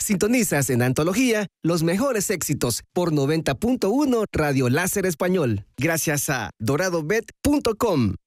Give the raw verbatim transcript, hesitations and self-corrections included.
Sintonizas en Antología los mejores éxitos por noventa punto uno Radio Láser Español. Gracias a dorado bet punto com.